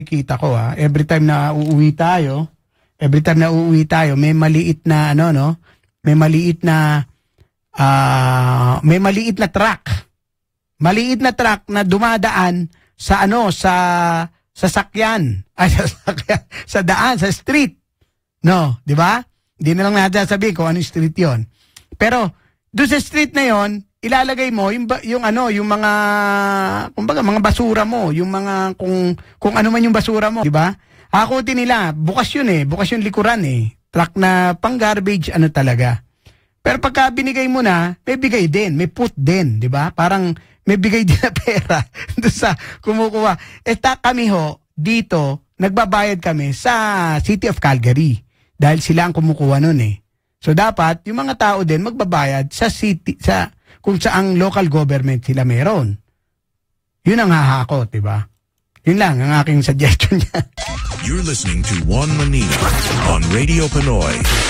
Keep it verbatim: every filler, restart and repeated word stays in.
Kita ko ha, every time na uuwi tayo, every time na uuwi tayo, may maliit na ano no, may maliit na uh, may maliit na truck. Maliit na truck na dumadaan sa ano sa sa sakyan, ay sa sakyan, sa daan, sa street. No, 'di ba? Hindi na lang natin sabihin kung anong street 'yon. Pero doon sa street na 'yon, ilalagay mo yung yung ano, yung mga kumbaga mga basura mo, yung mga kung kung ano man yung basura mo, 'di ba? Hakutin nila, bukas 'yun eh, bukas yung likuran eh. Truck na pang garbage ano talaga. Pero pagka binigay mo na, may bigay din, may put din, 'di ba? Parang may bigay din na pera doon sa kumukuha. Eh ta kami ho dito, nagbabayad kami sa City of Calgary dahil sila ang kumukuha noon eh. So dapat yung mga tao din magbabayad sa city sa kung saang local government sila meron. Yun ang hahakot, di ba? Yun lang ang aking suggestion niya. You're listening to Juan Manila on Radio Pinoy.